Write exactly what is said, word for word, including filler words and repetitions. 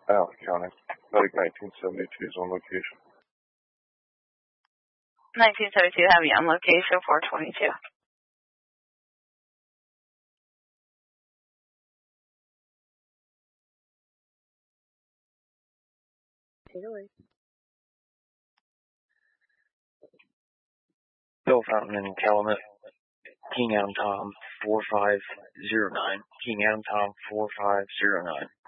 Allen County. Medic nineteen seventy-two is on location. nineteen seventy-two, have you on location four twenty-two. Bill Fountain in Calumet. King Adam Tom four five zero nine. King Adam Tom four five zero nine.